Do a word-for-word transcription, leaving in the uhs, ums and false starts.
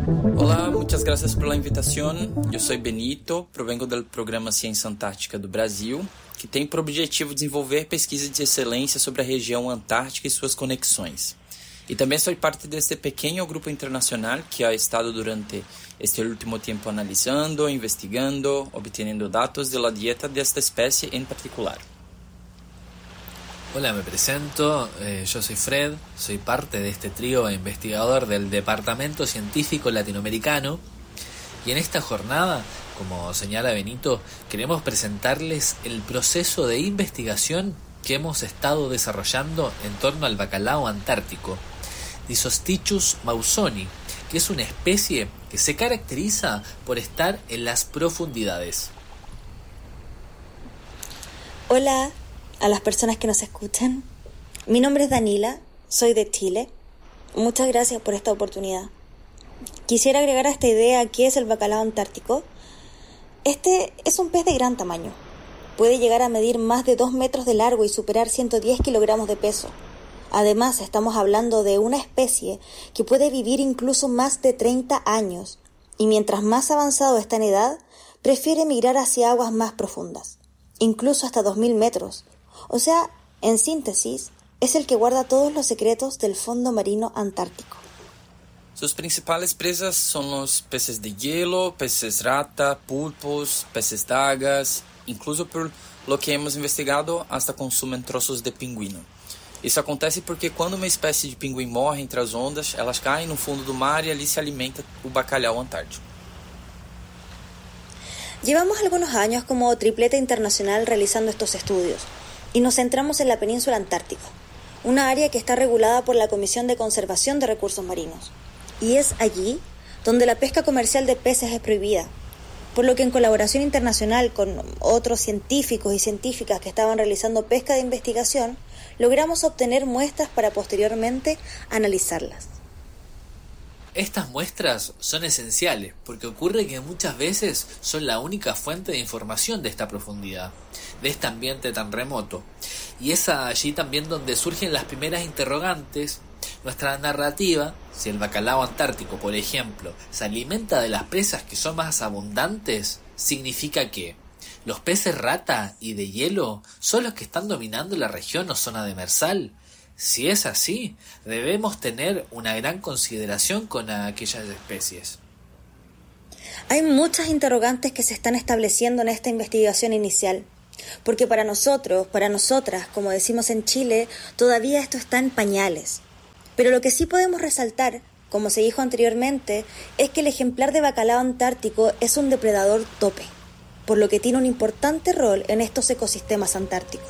Olá, muitas gracias por la invitación. Eu sou Benito, provengo do Programa Ciência Antártica do Brasil, que tem por objetivo desenvolver pesquisa de excelência sobre a região antártica e suas conexões. E também sou parte deste pequeno grupo internacional que ha estado durante este último tempo analisando, investigando, obteniendo datos de la dieta de esta especie en particular. Hola, me presento, eh, yo soy Fred, soy parte de este trío investigador del Departamento Científico Latinoamericano y en esta jornada, como señala Benito, queremos presentarles el proceso de investigación que hemos estado desarrollando en torno al bacalao antártico, Disostichus mawsoni, que es una especie que se caracteriza por estar en las profundidades. Hola a las personas que nos escuchan. Mi nombre es Danila, soy de Chile. Muchas gracias por esta oportunidad. Quisiera agregar a esta idea qué es el bacalao antártico. Este es un pez de gran tamaño. Puede llegar a medir más de dos metros de largo y superar ciento diez kilogramos de peso. Además, estamos hablando de una especie que puede vivir incluso más de treinta años y mientras más avanzado está en edad, prefiere migrar hacia aguas más profundas, incluso hasta dos mil metros. O sea, en síntesis, es el que guarda todos los secretos del fondo marino antártico. Sus principales presas son los peces de hielo, peces rata, pulpos, peces dagas, incluso por lo que hemos investigado, hasta consumen trozos de pingüino. Isso acontece porque quando uma espécie de pinguim morre entre as ondas, elas caem no fundo do mar e ali se alimenta o bacalhau antártico. Llevamos algunos años como tripleta internacional realizando estos estudios y nos centramos en la península antártica, una área que está regulada por la Comisión de Conservación de Recursos Marinos. Y es allí donde la pesca comercial de peces es prohibida, por lo que en colaboración internacional con otros científicos y científicas que estaban realizando pesca de investigación, logramos obtener muestras para posteriormente analizarlas. Estas muestras son esenciales porque ocurre que muchas veces son la única fuente de información de esta profundidad, de este ambiente tan remoto. Y es allí también donde surgen las primeras interrogantes. Nuestra narrativa, si el bacalao antártico, por ejemplo, se alimenta de las presas que son más abundantes, significa que los peces rata y de hielo son los que están dominando la región o zona demersal. Si es así, debemos tener una gran consideración con aquellas especies. Hay muchas interrogantes que se están estableciendo en esta investigación inicial, porque para nosotros, para nosotras, como decimos en Chile, todavía esto está en pañales. Pero lo que sí podemos resaltar, como se dijo anteriormente, es que el ejemplar de bacalao antártico es un depredador tope, por lo que tiene un importante rol en estos ecosistemas antárticos.